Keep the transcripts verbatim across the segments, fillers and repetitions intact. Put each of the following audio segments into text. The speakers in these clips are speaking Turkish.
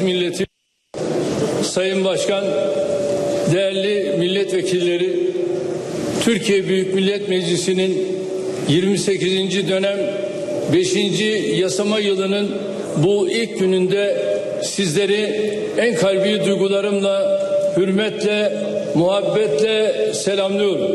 milletim, Sayın Başkan, değerli milletvekilleri, Türkiye Büyük Millet Meclisi'nin yirmi sekizinci dönem beşinci yasama yılının bu ilk gününde sizleri en kalbi duygularımla, hürmetle, muhabbetle selamlıyorum.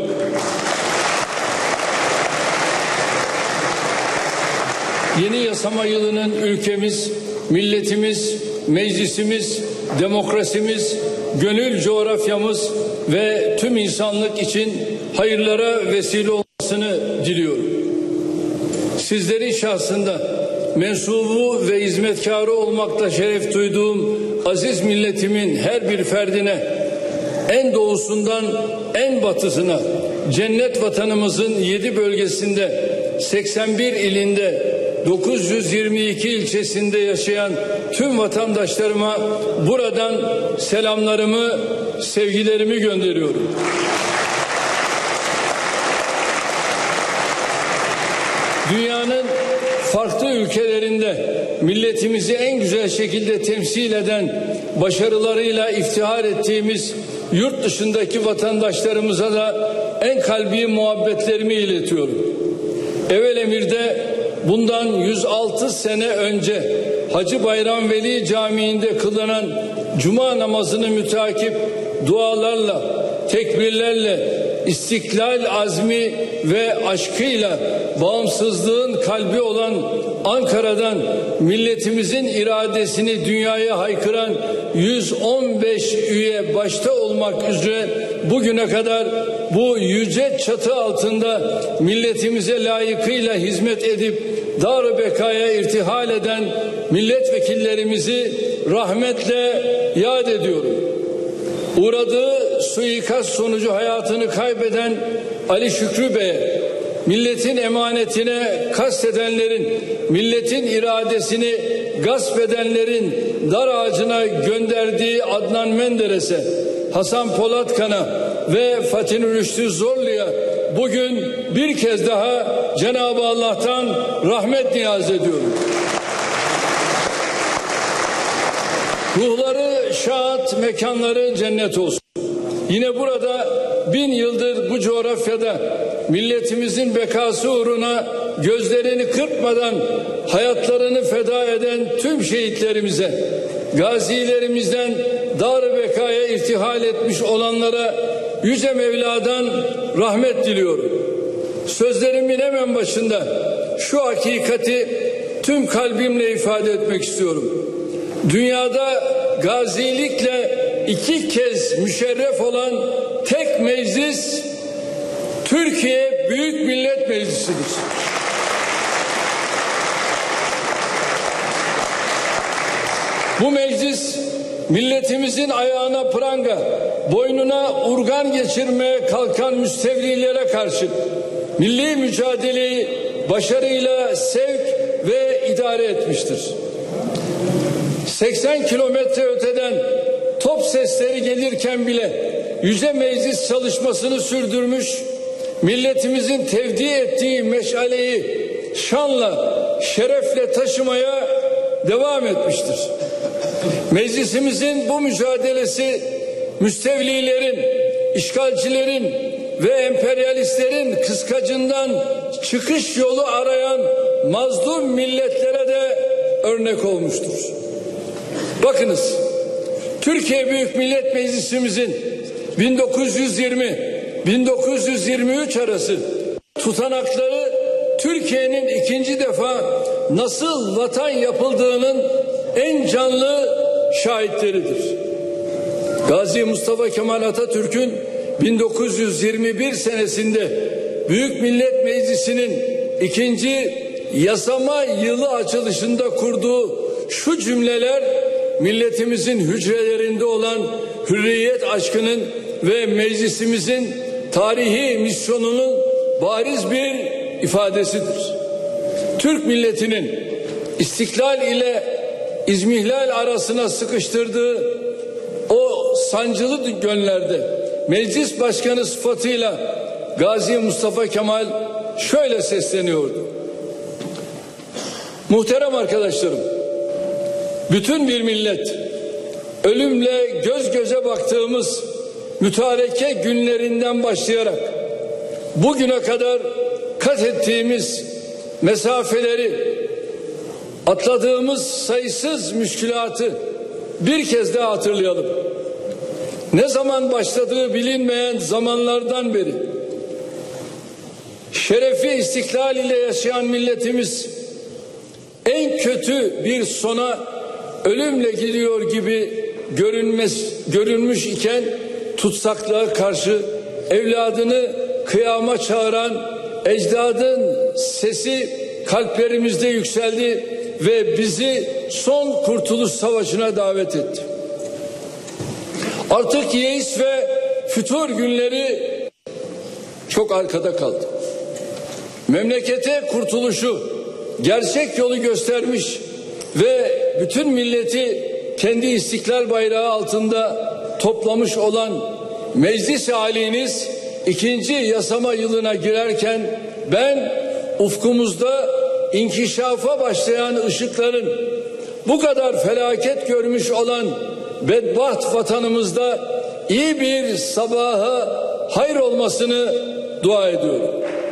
Yeni yasama yılının ülkemiz, milletimiz, meclisimiz, demokrasimiz, gönül coğrafyamız ve tüm insanlık için hayırlara vesile olmasını diliyorum. Sizlerin şahsında mensubu ve hizmetkarı olmakta şeref duyduğum aziz milletimin her bir ferdine, en doğusundan en batısına, cennet vatanımızın yedi bölgesinde, seksen bir ilinde, dokuz yüz yirmi iki ilçesinde yaşayan tüm vatandaşlarıma buradan selamlarımı, sevgilerimi gönderiyorum. Dünyanın farklı ülkelerinde milletimizi en güzel şekilde temsil eden, başarılarıyla iftihar ettiğimiz yurt dışındaki vatandaşlarımıza da en kalbi muhabbetlerimi iletiyorum. Evvelemir'de bundan yüz altı sene önce Hacı Bayram Veli Camii'nde kılınan Cuma namazını müteakip dualarla, tekbirlerle, istiklal azmi ve aşkıyla bağımsızlığın kalbi olan Ankara'dan milletimizin iradesini dünyaya haykıran yüz on beş üye başta olmak üzere bugüne kadar bu yüce çatı altında milletimize layıkıyla hizmet edip dar-ı bekaya irtihal eden milletvekillerimizi rahmetle yad ediyorum. Uğradığı suikast sonucu hayatını kaybeden Ali Şükrü Bey'e, milletin emanetine kastedenlerin, milletin iradesini gasp edenlerin dar ağacına gönderdiği Adnan Menderes'e, Hasan Polatkan'a ve Fatih Rüştü Zorlu'ya bugün bir kez daha Cenab-ı Allah'tan rahmet niyaz ediyorum. Ruhları şad, mekanları cennet olsun. Yine burada bin yıldır bu coğrafyada milletimizin bekası uğruna gözlerini kırpmadan hayatlarını feda eden tüm şehitlerimize, gazilerimizden dar-ı bekaya irtihal etmiş olanlara Yüce Mevla'dan rahmet diliyorum. Sözlerimin hemen başında şu hakikati tüm kalbimle ifade etmek istiyorum. Dünyada gazilikle iki kez müşerref olan tek meclis Türkiye Büyük Millet Meclisi'dir. Bu meclis milletimizin ayağına pranga, boynuna urgan geçirmeye kalkan müstevlilere karşı milli mücadeleyi başarıyla sevk ve idare etmiştir. seksen kilometre öteden top sesleri gelirken bile Yüce Meclis çalışmasını sürdürmüş, milletimizin tevdi ettiği meşaleyi şanla, şerefle taşımaya devam etmiştir. Meclisimizin bu mücadelesi müstevlilerin, işgalcilerin ve emperyalistlerin kıskacından çıkış yolu arayan mazlum milletlere de örnek olmuştur. Bakınız, Türkiye Büyük Millet Meclisimizin bin dokuz yüz yirmi bin dokuz yüz yirmi üç arası tutanakları Türkiye'nin ikinci defa nasıl vatan yapıldığının en canlı şahitleridir. Gazi Mustafa Kemal Atatürk'ün bin dokuz yüz yirmi bir senesinde Büyük Millet Meclisi'nin ikinci yasama yılı açılışında kurduğu şu cümleler milletimizin hücrelerinde olan hürriyet aşkının ve meclisimizin tarihi misyonunun bariz bir ifadesidir. Türk milletinin istiklal ile izmihlal arasına sıkıştırdığı o sancılı günlerde meclis başkanı sıfatıyla Gazi Mustafa Kemal şöyle sesleniyordu. Muhterem arkadaşlarım, bütün bir millet ölümle göz göze baktığımız mütareke günlerinden başlayarak bugüne kadar kat ettiğimiz mesafeleri, atladığımız sayısız müşkülatı bir kez daha hatırlayalım. Ne zaman başladığı bilinmeyen zamanlardan beri şerefi istiklal ile yaşayan milletimiz en kötü bir sona ölümle gidiyor gibi görünmez, görünmüş iken tutsaklığa karşı evladını kıyama çağıran ecdadın sesi kalplerimizde yükseldi ve bizi son kurtuluş savaşına davet etti. Artık yeis ve fütur günleri çok arkada kaldı. Memlekete kurtuluşu gerçek yolu göstermiş ve bütün milleti kendi istiklal bayrağı altında toplamış olan meclis haliniz ikinci yasama yılına girerken ben ufkumuzda inkişafa başlayan ışıkların bu kadar felaket görmüş olan bedbaht vatanımızda iyi bir sabaha hayır olmasını dua ediyorum.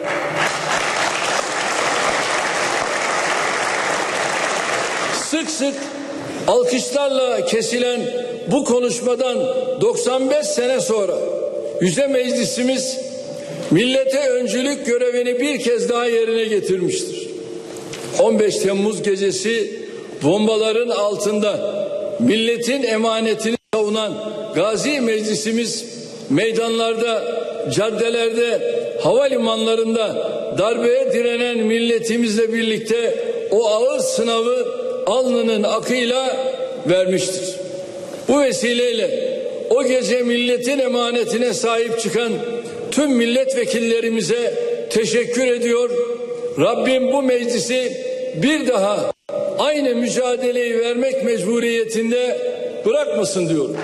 Sık sık alkışlarla kesilen bu konuşmadan doksan beş sene sonra Yüce Meclisimiz millete öncülük görevini bir kez daha yerine getirmiştir. on beş Temmuz gecesi bombaların altında milletin emanetini savunan Gazi Meclisimiz meydanlarda, caddelerde, havalimanlarında darbeye direnen milletimizle birlikte o ağır sınavı alnının akıyla vermiştir. Bu vesileyle o gece milletin emanetine sahip çıkan tüm milletvekillerimize teşekkür ediyor. Rabbim bu meclisi bir daha aynı mücadeleyi vermek mecburiyetinde bırakmasın diyorum.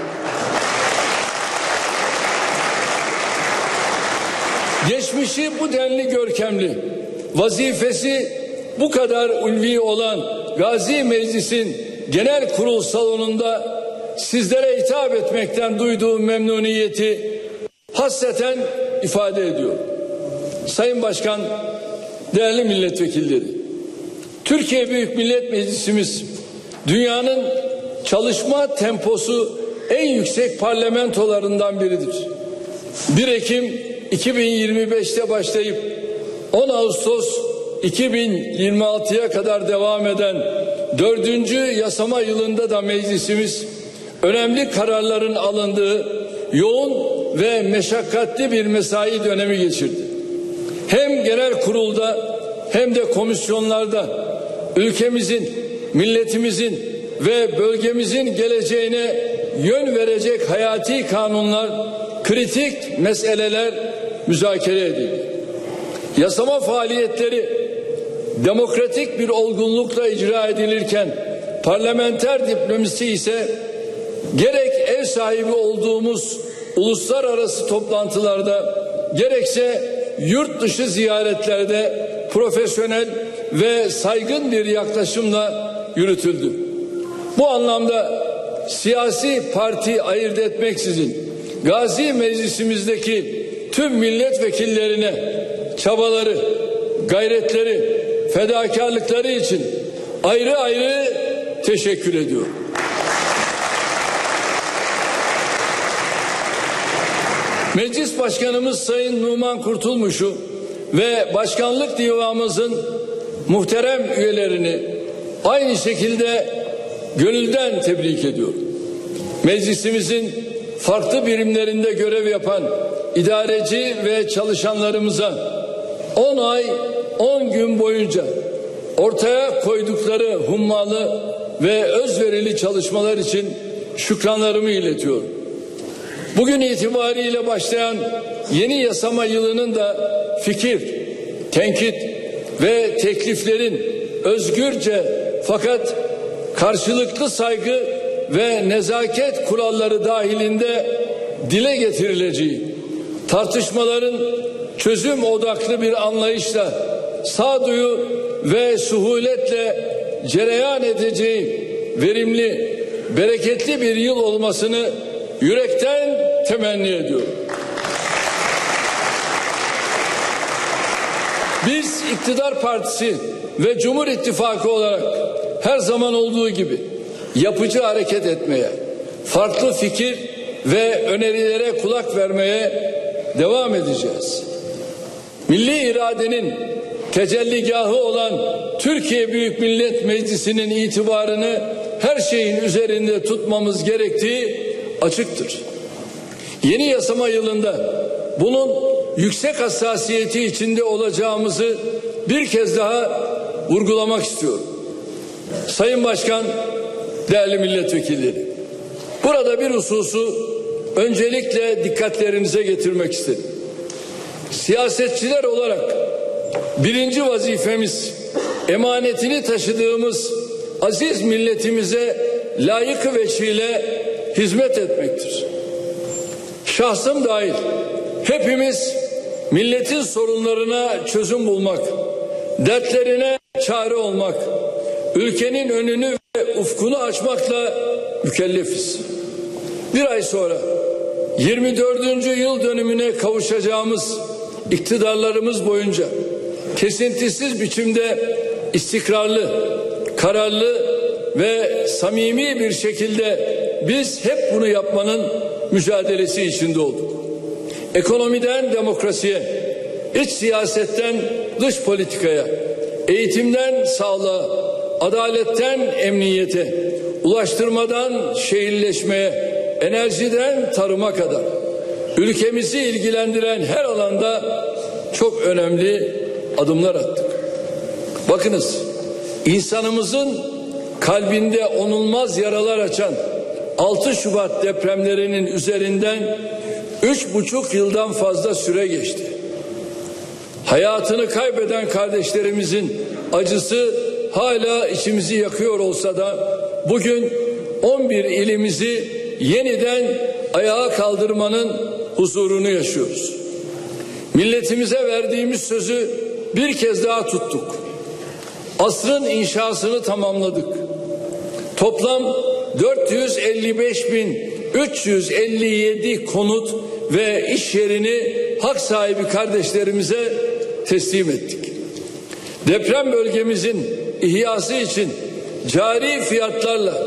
Geçmişi bu denli görkemli, vazifesi bu kadar ulvi olan Gazi Meclis'in genel kurul salonunda sizlere hitap etmekten duyduğum memnuniyeti hasreten ifade ediyor. Sayın Başkan, değerli milletvekilleri, Türkiye Büyük Millet Meclisimiz dünyanın çalışma temposu en yüksek parlamentolarından biridir. bir Ekim iki bin yirmi beşte başlayıp on Ağustos iki bin yirmi altıya kadar devam eden dördüncü yasama yılında da meclisimiz önemli kararların alındığı yoğun ve meşakkatli bir mesai dönemi geçirdi. Hem genel kurulda hem de komisyonlarda ülkemizin, milletimizin ve bölgemizin geleceğine yön verecek hayati kanunlar, kritik meseleler müzakere edildi. Yasama faaliyetleri demokratik bir olgunlukla icra edilirken parlamenter diplomasi ise gerek ev sahibi olduğumuz uluslararası toplantılarda gerekse yurt dışı ziyaretlerde profesyonel ve saygın bir yaklaşımla yürütüldü. Bu anlamda siyasi parti ayırt etmeksizin Gazi Meclisimizdeki tüm milletvekillerine çabaları, gayretleri, fedakarlıkları için ayrı ayrı teşekkür ediyorum. Meclis Başkanımız Sayın Numan Kurtulmuş'u ve Başkanlık Divanımızın muhterem üyelerini aynı şekilde gönülden tebrik ediyorum. Meclisimizin farklı birimlerinde görev yapan idareci ve çalışanlarımıza on ay on gün boyunca ortaya koydukları hummalı ve özverili çalışmalar için şükranlarımı iletiyorum. Bugün itibariyle başlayan yeni yasama yılının da fikir, tenkit ve tekliflerin özgürce fakat karşılıklı saygı ve nezaket kuralları dahilinde dile getirileceği, tartışmaların çözüm odaklı bir anlayışla sağduyu ve suhuletle cereyan edeceği verimli, bereketli bir yıl olmasını yürekten temenni ediyorum. Biz iktidar partisi ve Cumhur İttifakı olarak her zaman olduğu gibi yapıcı hareket etmeye, farklı fikir ve önerilere kulak vermeye devam edeceğiz. Milli iradenin tecelligahı olan Türkiye Büyük Millet Meclisi'nin itibarını her şeyin üzerinde tutmamız gerektiği açıktır. Yeni yasama yılında bunun yüksek hassasiyeti içinde olacağımızı bir kez daha vurgulamak istiyorum. Sayın Başkan, değerli milletvekilleri, burada bir hususu öncelikle dikkatlerinize getirmek istedim. Siyasetçiler olarak birinci vazifemiz emanetini taşıdığımız aziz milletimize layıkı veçile hizmet etmektir. Şahsım dahil hepimiz milletin sorunlarına çözüm bulmak, dertlerine çare olmak, ülkenin önünü ve ufkunu açmakla mükellefiz. Bir ay sonra yirmi dördüncü yıl dönümüne kavuşacağımız iktidarlarımız boyunca kesintisiz biçimde istikrarlı, kararlı ve samimi bir şekilde biz hep bunu yapmanın mücadelesi içinde olduk. Ekonomiden demokrasiye, iç siyasetten dış politikaya, eğitimden sağlığa, adaletten emniyete, ulaştırmadan şehirleşmeye, enerjiden tarıma kadar ülkemizi ilgilendiren her alanda çok önemli adımlar attık. Bakınız, insanımızın kalbinde onulmaz yaralar açan altı Şubat depremlerinin üzerinden üç buçuk yıldan fazla süre geçti. Hayatını kaybeden kardeşlerimizin acısı hala içimizi yakıyor olsa da bugün on bir ilimizi yeniden ayağa kaldırmanın huzurunu yaşıyoruz. Milletimize verdiğimiz sözü bir kez daha tuttuk. Asrın inşasını tamamladık. Toplam dört yüz elli beş bin üç yüz elli yedi konut ve iş yerini hak sahibi kardeşlerimize teslim ettik. Deprem bölgemizin ihyası için cari fiyatlarla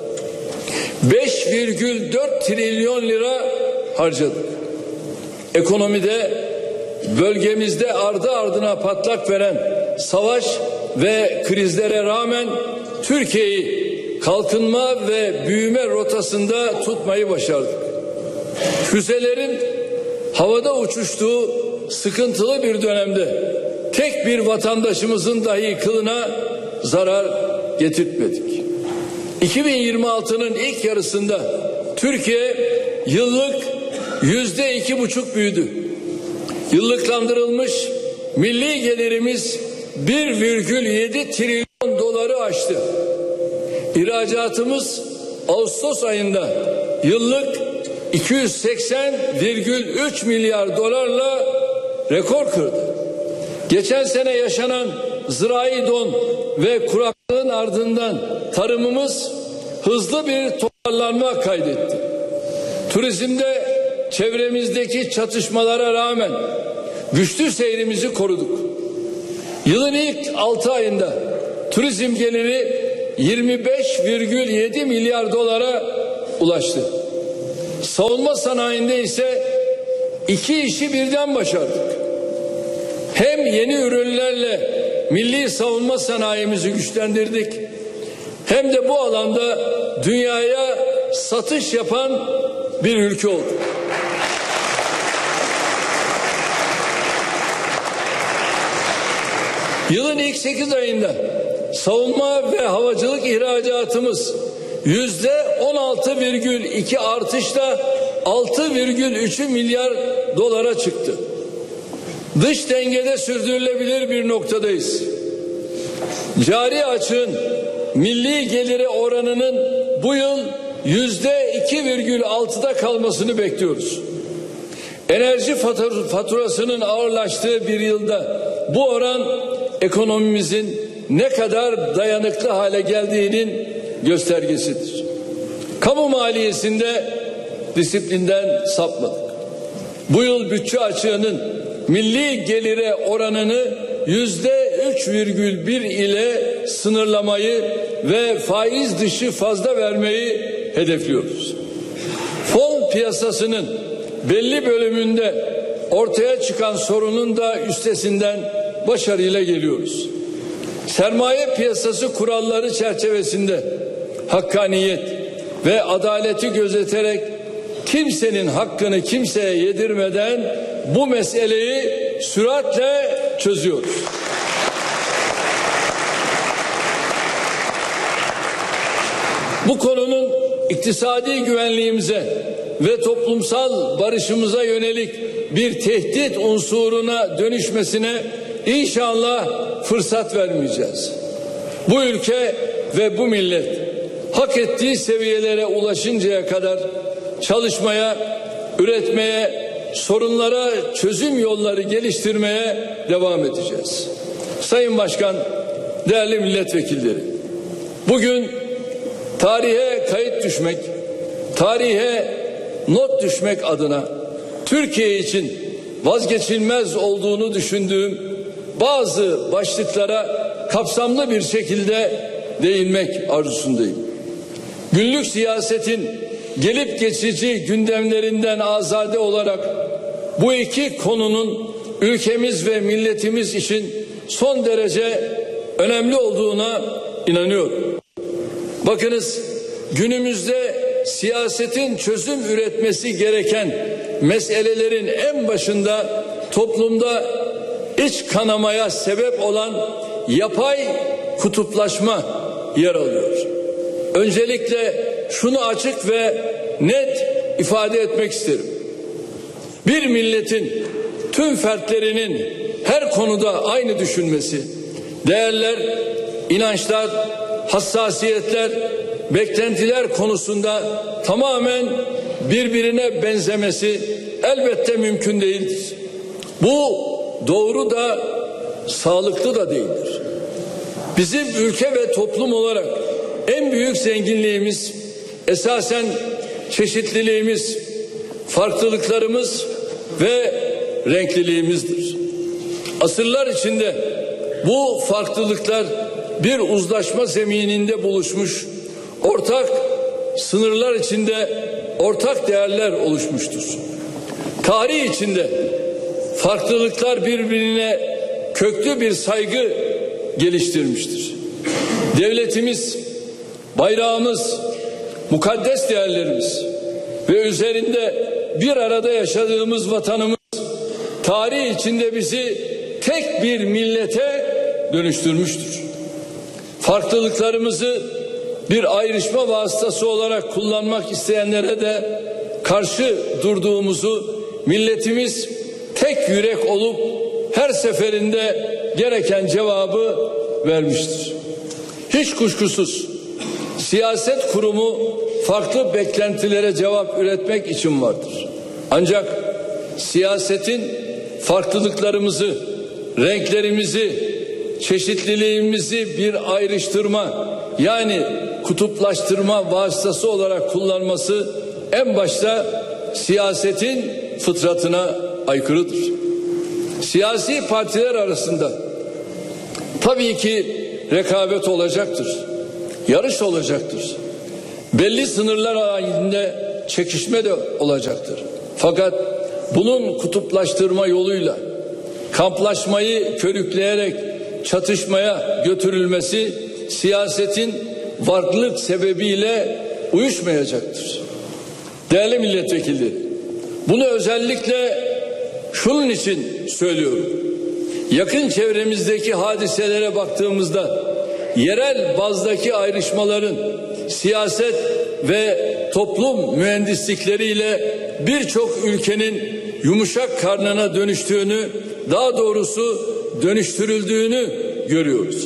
beş virgül dört trilyon lira harcadık. Ekonomide bölgemizde ardı ardına patlak veren savaş ve krizlere rağmen Türkiye'yi kalkınma ve büyüme rotasında tutmayı başardık. Füzelerin havada uçuştuğu sıkıntılı bir dönemde tek bir vatandaşımızın dahi kılına zarar getirtmedik. iki bin yirmi altının ilk yarısında Türkiye yıllık yüzde iki buçuk büyüdü. Yıllıklandırılmış milli gelirimiz bir virgül yedi trilyon doları aştı. İhracatımız Ağustos ayında yıllık iki yüz seksen virgül üç milyar dolarla rekor kırdı. Geçen sene yaşanan zirai don ve kuraklığın ardından tarımımız hızlı bir toparlanma kaydetti. Turizmde çevremizdeki çatışmalara rağmen güçlü seyrimizi koruduk. Yılın ilk altı ayında turizm geliri yirmi beş virgül yedi milyar dolara ulaştı. Savunma sanayinde ise iki işi birden başardık. Hem yeni ürünlerle milli savunma sanayimizi güçlendirdik, hem de bu alanda dünyaya satış yapan bir ülke olduk. Yılın ilk sekiz ayında savunma ve havacılık ihracatımız yüzde on altı virgül iki artışla altı virgül üç milyar dolara çıktı. Dış dengede sürdürülebilir bir noktadayız. Cari açığın milli geliri oranının bu yıl yüzde iki virgül altıda kalmasını bekliyoruz. Enerji faturasının ağırlaştığı bir yılda bu oran ekonomimizin ne kadar dayanıklı hale geldiğinin göstergesidir. Kamu maliyesinde disiplinden sapmadık. Bu yıl bütçe açığının milli gelire oranını yüzde üç virgül bir ile sınırlamayı ve faiz dışı fazla vermeyi hedefliyoruz. Fon piyasasının belli bölümünde ortaya çıkan sorunun da üstesinden başarıyla geliyoruz. Sermaye piyasası kuralları çerçevesinde hakkaniyet ve adaleti gözeterek kimsenin hakkını kimseye yedirmeden bu meseleyi süratle çözüyoruz. Bu konunun iktisadi güvenliğimize ve toplumsal barışımıza yönelik bir tehdit unsuruna dönüşmesine inşallah fırsat vermeyeceğiz. Bu ülke ve bu millet hak ettiği seviyelere ulaşıncaya kadar çalışmaya, üretmeye, sorunlara çözüm yolları geliştirmeye devam edeceğiz. Sayın Başkan, değerli milletvekilleri, bugün tarihe kayıt düşmek, tarihe not düşmek adına Türkiye için vazgeçilmez olduğunu düşündüğüm bazı başlıklara kapsamlı bir şekilde değinmek arzusundayım. Günlük siyasetin gelip geçici gündemlerinden azade olarak bu iki konunun ülkemiz ve milletimiz için son derece önemli olduğuna inanıyorum. Bakınız, günümüzde siyasetin çözüm üretmesi gereken meselelerin en başında toplumda iç kanamaya sebep olan yapay kutuplaşma yer alıyor. Öncelikle şunu açık ve net ifade etmek isterim. Bir milletin tüm fertlerinin her konuda aynı düşünmesi, değerler, inançlar, hassasiyetler, beklentiler konusunda tamamen birbirine benzemesi elbette mümkün değildir. Bu doğru da sağlıklı da değildir. Bizim ülke ve toplum olarak en büyük zenginliğimiz esasen çeşitliliğimiz, farklılıklarımız ve renkliliğimizdir. Asırlar içinde bu farklılıklar bir uzlaşma zemininde buluşmuş, ortak sınırlar içinde ortak değerler oluşmuştur. Tarih içinde farklılıklar birbirine köklü bir saygı geliştirmiştir. Devletimiz, bayrağımız, mukaddes değerlerimiz ve üzerinde bir arada yaşadığımız vatanımız tarih içinde bizi tek bir millete dönüştürmüştür. Farklılıklarımızı bir ayrışma vasıtası olarak kullanmak isteyenlere de karşı durduğumuzu milletimiz tek yürek olup her seferinde gereken cevabı vermiştir. Hiç kuşkusuz siyaset kurumu farklı beklentilere cevap üretmek için vardır. Ancak siyasetin farklılıklarımızı, renklerimizi, çeşitliliğimizi bir ayrıştırma, yani kutuplaştırma vasıtası olarak kullanması en başta siyasetin fıtratına aykırıdır. Siyasi partiler arasında tabii ki rekabet olacaktır, yarış olacaktır. Belli sınırlar halinde çekişme de olacaktır. Fakat bunun kutuplaştırma yoluyla kamplaşmayı körükleyerek çatışmaya götürülmesi siyasetin varlık sebebiyle uyuşmayacaktır. Değerli milletvekilleri, bunu özellikle şunun için söylüyorum. Yakın çevremizdeki hadiselere baktığımızda yerel bazdaki ayrışmaların siyaset ve toplum mühendislikleriyle birçok ülkenin yumuşak karnına dönüştüğünü, daha doğrusu dönüştürüldüğünü görüyoruz.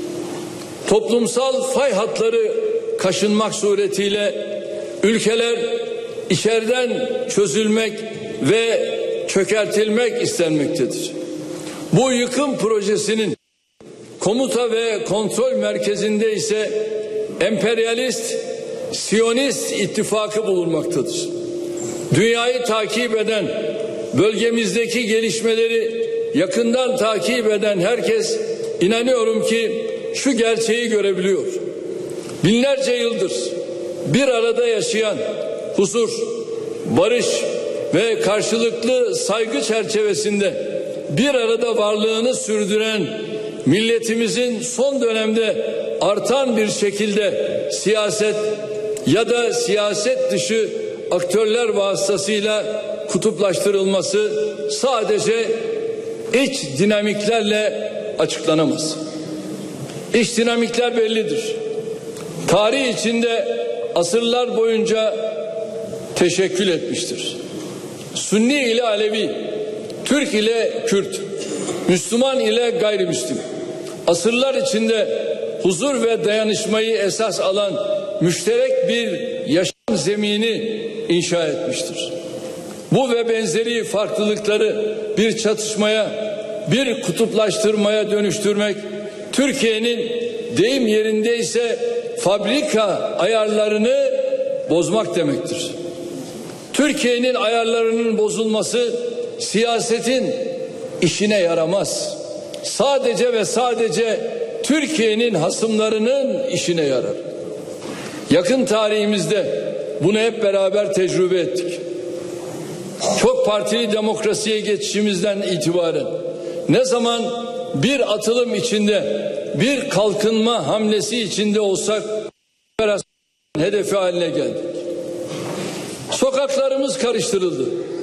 Toplumsal fay hatları kaşınmak suretiyle ülkeler içeriden çözülmek ve çökertilmek istenmektedir. Bu yıkım projesinin komuta ve kontrol merkezinde ise emperyalist Siyonist ittifakı bulunmaktadır. Dünyayı takip eden, bölgemizdeki gelişmeleri yakından takip eden herkes inanıyorum ki şu gerçeği görebiliyor. Binlerce yıldır bir arada yaşayan huzur, barış ve karşılıklı saygı çerçevesinde bir arada varlığını sürdüren milletimizin son dönemde artan bir şekilde siyaset ya da siyaset dışı aktörler vasıtasıyla kutuplaştırılması sadece iç dinamiklerle açıklanamaz. İç dinamikler bellidir. Tarih içinde asırlar boyunca teşekkül etmiştir. Sünni ile Alevi, Türk ile Kürt, Müslüman ile gayrimüslim, asırlar içinde huzur ve dayanışmayı esas alan müşterek bir yaşam zemini inşa etmiştir. Bu ve benzeri farklılıkları bir çatışmaya, bir kutuplaştırmaya dönüştürmek, Türkiye'nin deyim yerindeyse fabrika ayarlarını bozmak demektir. Türkiye'nin ayarlarının bozulması siyasetin işine yaramaz. Sadece ve sadece Türkiye'nin hasımlarının işine yarar. Yakın tarihimizde bunu hep beraber tecrübe ettik. Çok partili demokrasiye geçişimizden itibaren ne zaman bir atılım içinde, bir kalkınma hamlesi içinde olsak hedefi haline geldik. Sokaklarımız karıştırıldı.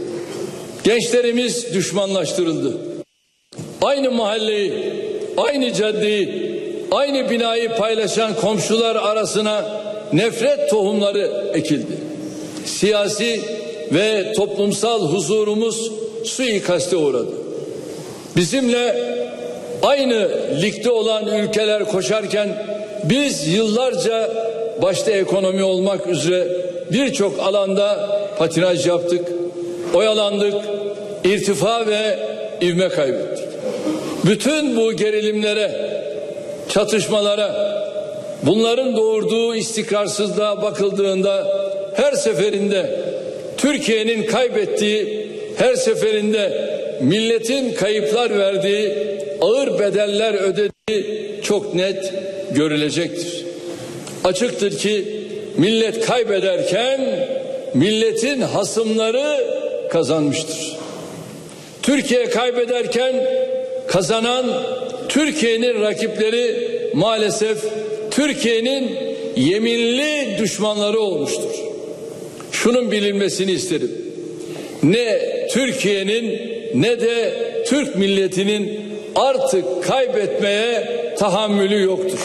Gençlerimiz düşmanlaştırıldı. Aynı mahalleyi, aynı caddeyi, aynı binayı paylaşan komşular arasına nefret tohumları ekildi. Siyasi ve toplumsal huzurumuz suikaste uğradı. Bizimle aynı ligde olan ülkeler koşarken biz yıllarca başta ekonomi olmak üzere birçok alanda patinaj yaptık, oyalandık, irtifa ve ivme kaybettik. Bütün bu gerilimlere, çatışmalara, bunların doğurduğu istikrarsızlığa bakıldığında her seferinde Türkiye'nin kaybettiği, her seferinde milletin kayıplar verdiği, ağır bedeller ödediği çok net görülecektir. Açıktır ki millet kaybederken milletin hasımları kazanmıştır. Türkiye kaybederken kazanan Türkiye'nin rakipleri maalesef Türkiye'nin yeminli düşmanları olmuştur. Şunun bilinmesini isterim. Ne Türkiye'nin ne de Türk milletinin artık kaybetmeye tahammülü yoktur.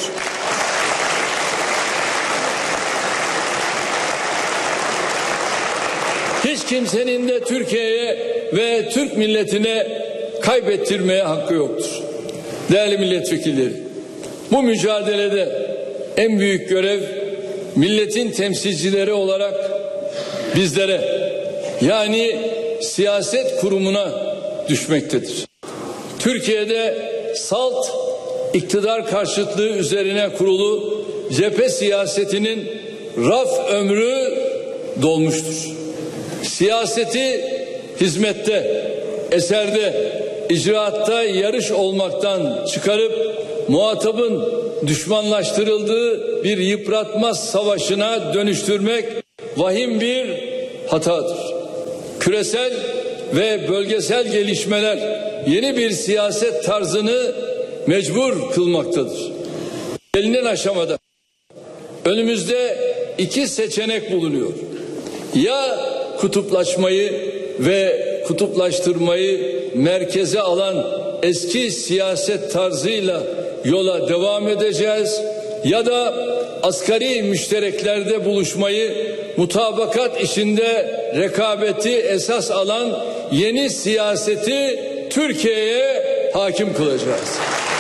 Hiç kimsenin de Türkiye'ye ve Türk milletine kaybettirmeye hakkı yoktur. Değerli milletvekilleri, bu mücadelede en büyük görev milletin temsilcileri olarak bizlere, yani siyaset kurumuna düşmektedir. Türkiye'de salt iktidar karşıtlığı üzerine kurulu cephe siyasetinin raf ömrü dolmuştur. Siyaseti hizmette, eserde, icraatta yarış olmaktan çıkarıp muhatabın düşmanlaştırıldığı bir yıpratmaz savaşına dönüştürmek vahim bir hatadır. Küresel ve bölgesel gelişmeler yeni bir siyaset tarzını mecbur kılmaktadır. Gelinen aşamada önümüzde iki seçenek bulunuyor. Ya kutuplaşmayı ve kutuplaştırmayı merkeze alan eski siyaset tarzıyla yola devam edeceğiz ya da asgari müştereklerde buluşmayı, mutabakat içinde rekabeti esas alan yeni siyaseti Türkiye'ye hakim kılacağız.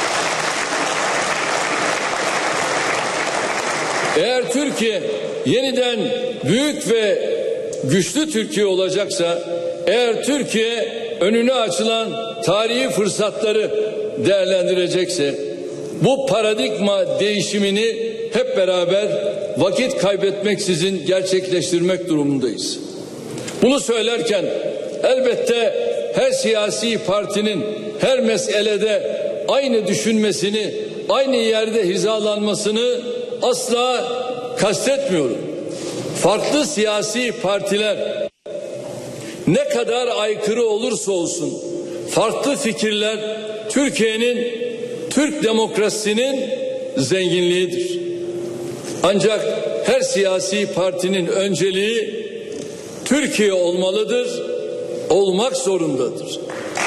Eğer Türkiye yeniden büyük ve güçlü Türkiye olacaksa, eğer Türkiye önüne açılan tarihi fırsatları değerlendirecekse, bu paradigma değişimini hep beraber vakit kaybetmeksizin gerçekleştirmek durumundayız. Bunu söylerken elbette her siyasi partinin her meselede aynı düşünmesini, aynı yerde hizalanmasını asla kastetmiyorum. Farklı siyasi partiler ne kadar aykırı olursa olsun, farklı fikirler Türkiye'nin, Türk demokrasisinin zenginliğidir. Ancak her siyasi partinin önceliği Türkiye olmalıdır, olmak zorundadır.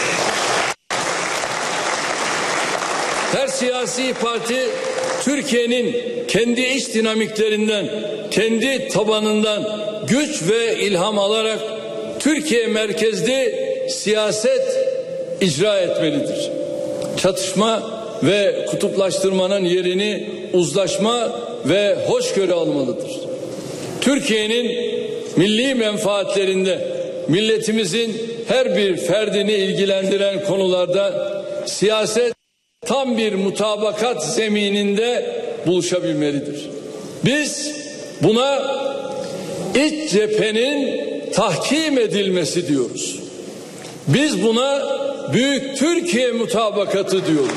Her siyasi parti Türkiye'nin kendi iç dinamiklerinden, kendi tabanından güç ve ilham alarak Türkiye merkezli siyaset icra etmelidir. Çatışma ve kutuplaştırmanın yerini uzlaşma ve hoşgörü almalıdır. Türkiye'nin milli menfaatlerinde milletimizin her bir ferdini ilgilendiren konularda siyaset tam bir mutabakat zemininde buluşabilmelidir. Biz buna iç cephenin tahkim edilmesi diyoruz. Biz buna Büyük Türkiye mutabakatı diyoruz.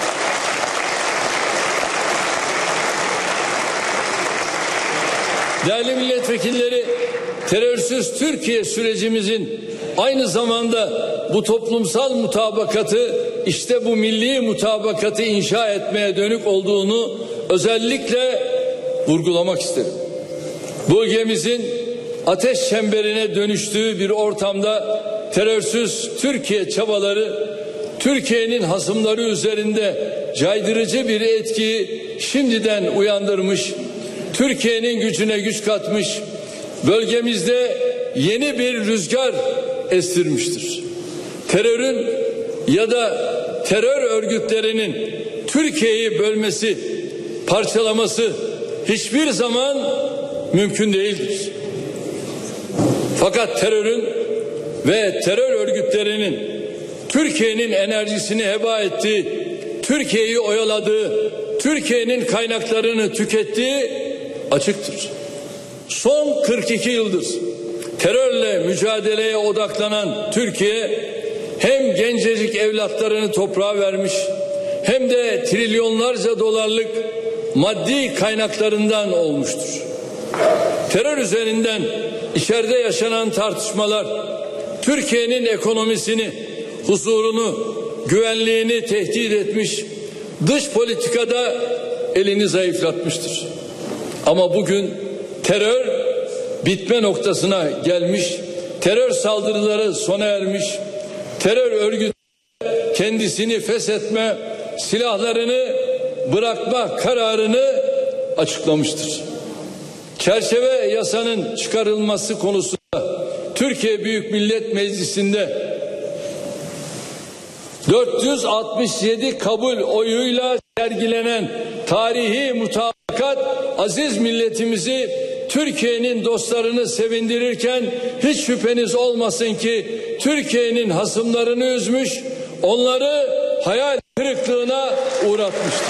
Değerli milletvekilleri, terörsüz Türkiye sürecimizin aynı zamanda bu toplumsal mutabakatı, işte bu milli mutabakatı inşa etmeye dönük olduğunu özellikle vurgulamak isterim. Bölgemizin ateş çemberine dönüştüğü bir ortamda terörsüz Türkiye çabaları Türkiye'nin hasımları üzerinde caydırıcı bir etkiyi şimdiden uyandırmış, Türkiye'nin gücüne güç katmış, bölgemizde yeni bir rüzgar estirmiştir. Terörün ya da terör örgütlerinin Türkiye'yi bölmesi, parçalaması hiçbir zaman mümkün değildir. Fakat terörün ve terör örgütlerinin Türkiye'nin enerjisini heba ettiği, Türkiye'yi oyaladığı, Türkiye'nin kaynaklarını tükettiği açıktır. Son kırk iki yıldır terörle mücadeleye odaklanan Türkiye hem gencecik evlatlarını toprağa vermiş, hem de trilyonlarca dolarlık maddi kaynaklarından olmuştur. Terör üzerinden içeride yaşanan tartışmalar Türkiye'nin ekonomisini, huzurunu, güvenliğini tehdit etmiş, dış politikada elini zayıflatmıştır. Ama bugün terör bitme noktasına gelmiş, terör saldırıları sona ermiş, terör örgütü kendisini feshetme, silahlarını bırakma kararını açıklamıştır. Çerçeve yasanın çıkarılması konusunda Türkiye Büyük Millet Meclisi'nde dört yüz altmış yedi kabul oyuyla sergilenen tarihi mutabakat aziz milletimizi, Türkiye'nin dostlarını sevindirirken hiç şüpheniz olmasın ki Türkiye'nin hasımlarını üzmüş, onları hayal kırıklığına uğratmıştır.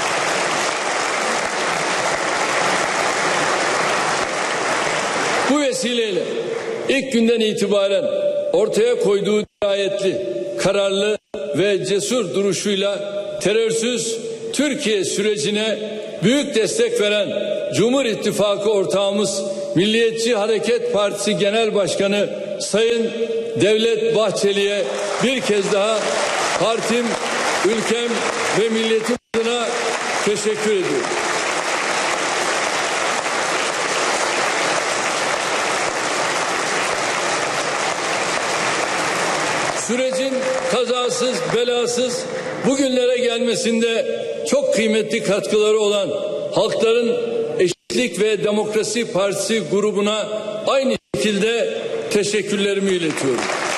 Bu vesileyle ilk günden itibaren ortaya koyduğu dirayetli, kararlı ve cesur duruşuyla terörsüz Türkiye sürecine büyük destek veren Cumhur İttifakı ortağımız Milliyetçi Hareket Partisi Genel Başkanı Sayın Devlet Bahçeli'ye bir kez daha partim, ülkem ve milletim adına teşekkür ediyorum. Sürecin kazasız belasız bugünlere gelmesinde çok kıymetli katkıları olan Halkların Eşitlik ve Demokrasi Partisi grubuna aynı şekilde teşekkürlerimi iletiyorum.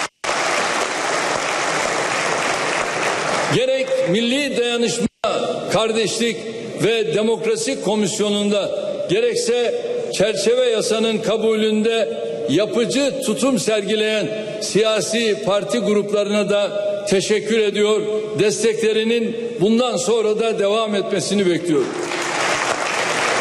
Gerek Milli Dayanışma, Kardeşlik ve Demokrasi Komisyonu'nda gerekse çerçeve yasanın kabulünde yapıcı tutum sergileyen siyasi parti gruplarına da teşekkür ediyor. Desteklerinin bundan sonra da devam etmesini bekliyorum.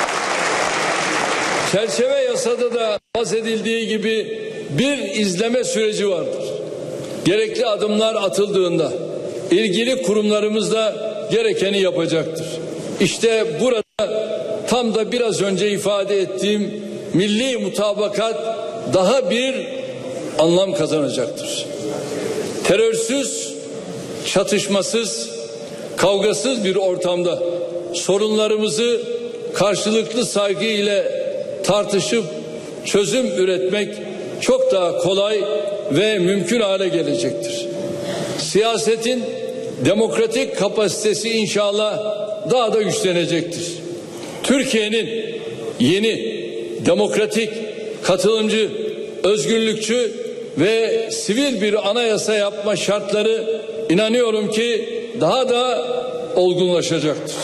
Çerçeve yasada da bahsedildiği gibi bir izleme süreci vardır. Gerekli adımlar atıldığında ilgili kurumlarımız da gerekeni yapacaktır. İşte burada tam da biraz önce ifade ettiğim milli mutabakat daha bir anlam kazanacaktır. Terörsüz, çatışmasız, kavgasız bir ortamda sorunlarımızı karşılıklı saygı ile tartışıp çözüm üretmek çok daha kolay ve mümkün hale gelecektir. Siyasetin demokratik kapasitesi inşallah daha da güçlenecektir. Türkiye'nin yeni, demokratik, katılımcı, özgürlükçü ve sivil bir anayasa yapma şartları inanıyorum ki daha da olgunlaşacaktır.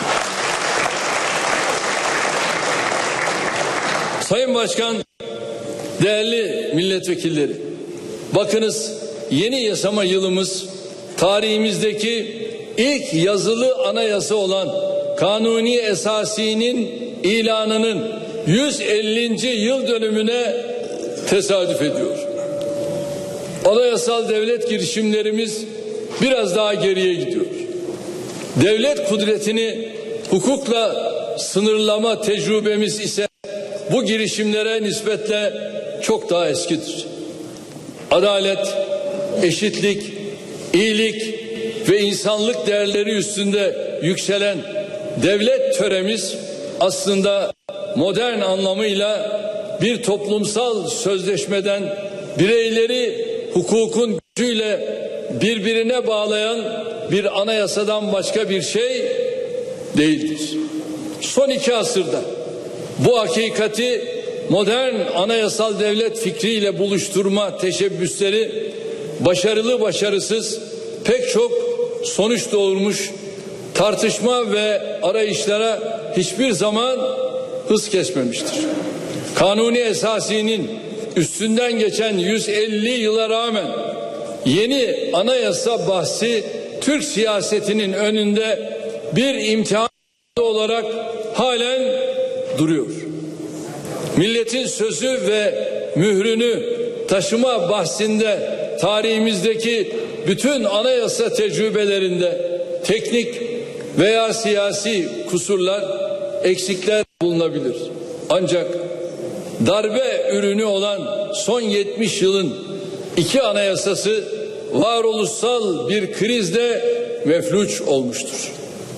Sayın Başkan, değerli milletvekilleri, bakınız yeni yasama yılımız tarihimizdeki ilk yazılı anayasa olan Kanuni Esasi'nin ilanının yüz ellinci yıl dönümüne tesadüf ediyor. Anayasal devlet girişimlerimiz biraz daha geriye gidiyor. Devlet kudretini hukukla sınırlama tecrübemiz ise bu girişimlere nispetle çok daha eskidir. Adalet, eşitlik, iyilik ve insanlık değerleri üstünde yükselen devlet töremiz aslında modern anlamıyla bir toplumsal sözleşmeden bireyleri hukukun gücüyle birbirine bağlayan bir anayasadan başka bir şey değildir. Son iki asırda bu hakikati modern anayasal devlet fikriyle buluşturma teşebbüsleri başarılı başarısız pek çok sonuç doğurmuş, tartışma ve arayışlara hiçbir zaman hız kesmemiştir. Kanuni Esasi'nin üstünden geçen yüz elli yıla rağmen yeni anayasa bahsi Türk siyasetinin önünde bir imtihan olarak halen duruyor. Milletin sözü ve mührünü taşıma bahsinde tarihimizdeki bütün anayasa tecrübelerinde teknik veya siyasi kusurlar, eksikler bulunabilir. Ancak darbe ürünü olan son yetmiş yılın iki anayasası varoluşsal bir krizde mefluç olmuştur.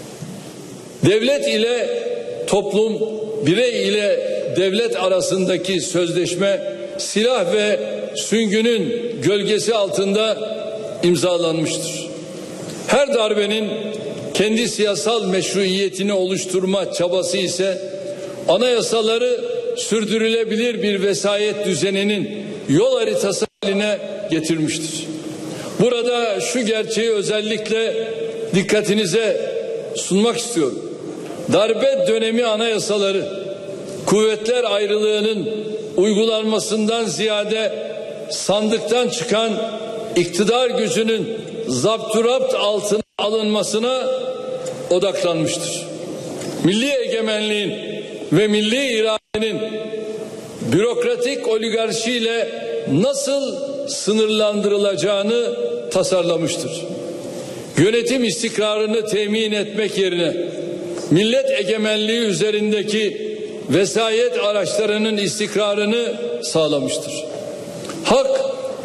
Devlet ile toplum, birey ile devlet arasındaki sözleşme silah ve süngünün gölgesi altında imzalanmıştır. Her darbenin kendi siyasal meşruiyetini oluşturma çabası ise anayasaları sürdürülebilir bir vesayet düzeninin yol haritası haline getirmiştir. Burada şu gerçeği özellikle dikkatinize sunmak istiyorum. Darbe dönemi anayasaları kuvvetler ayrılığının uygulanmasından ziyade sandıktan çıkan iktidar gücünün zapturapt altına alınmasına odaklanmıştır. Milli egemenliğin ve milli iradenin bürokratik oligarşiyle nasıl sınırlandırılacağını tasarlamıştır. Yönetim istikrarını temin etmek yerine millet egemenliği üzerindeki vesayet araçlarının istikrarını sağlamıştır. Hak